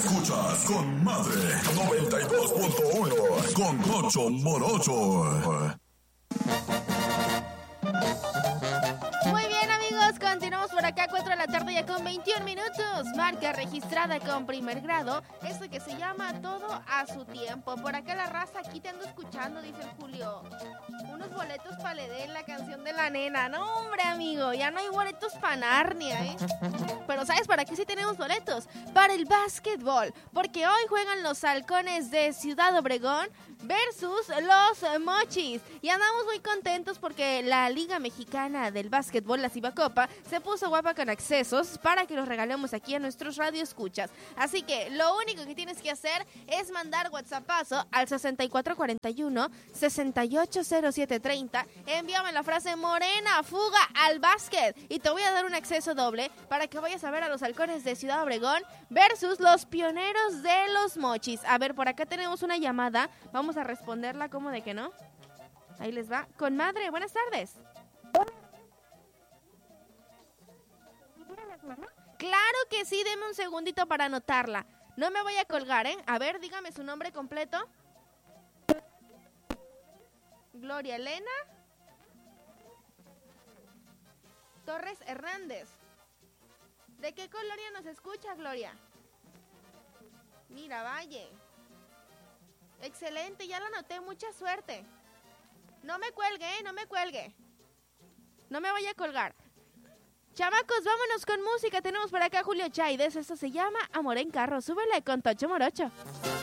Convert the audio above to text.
Escuchas con Madre 92.1 con Tocho Morocho. Muy bien, amigos, continuamos por acá, 4 de la tarde ya con 21 minutos. Marca registrada con primer grado, esto que se llama Todo a su tiempo. Por acá la raza, aquí te ando escuchando, dice el Julio. Unos boletos para Ledén, la canción de la nena. No, hombre, amigo, ya no hay boletos para Narnia, ¿eh? Pero ¿sabes para qué sí tenemos boletos? Para el básquetbol, porque hoy juegan los Halcones de Ciudad Obregón versus los Mochis. Y andamos muy contentos porque la Liga Mexicana del Básquetbol, la Cibacopa, se puso guapa con accesos para que los regalemos aquí a nuestros radioescuchas. Así que lo único que tienes que hacer es mandar WhatsAppazo al 6441-680730. Envíame la frase Morena, fuga al básquet. Y te voy a dar un acceso doble para que vayas a ver a los Halcones de Ciudad Obregón versus los Pioneros de los Mochis. A ver, por acá tenemos una llamada. Vamos a responderla, ¿cómo de que no? Ahí les va. Con madre, buenas tardes. Claro que sí, deme un segundito para anotarla. No me voy a colgar, ¿eh? A ver, dígame su nombre completo. Gloria Elena Torres Hernández. ¿De qué colonia nos escucha, Gloria? Mira, Valle. Excelente, ya lo anoté, mucha suerte. No me cuelgue, no me cuelgue. No me vaya a colgar. Chamacos, vámonos con música. Tenemos por acá a Julio Chaides. Esto se llama Amor en Carro. Súbele con Tocho Morocho.